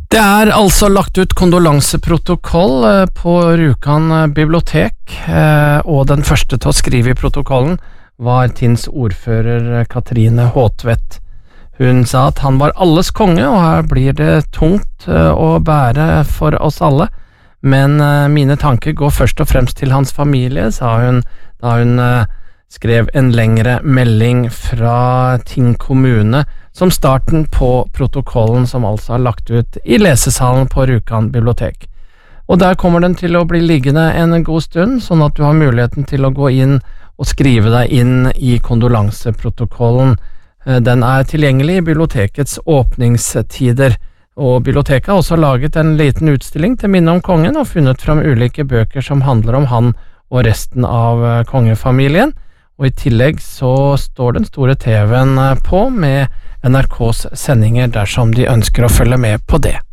Det altså lagt ut kondolanseprotokoll på Rjukan bibliotek, og den første til å skrive i protokollen var Tinns ordfører Katrine Håtvedt. Hun sa at han var alles konge, og her blir det tungt å bære for oss alle, men mine tanker går først og fremst til hans familie, sa hun da hun skrev en lengre melding fra Tinn kommune som starten på protokollen som altså lagt ut i lesesalen på Rjukan bibliotek. Og der kommer den til å bli liggende en god stund, sånn at du har muligheten til å gå inn og skrive deg inn i kondolanseprotokollen. Den tilgjengelig i bibliotekets åpningstider, og biblioteket har også laget en liten utstilling til minne om kongen og funnet fram ulike bøker som handler om han og resten av kongefamilien. Og i tillegg så står den store TV-en på med NRKs sendinger dersom de ønsker å følge med på det.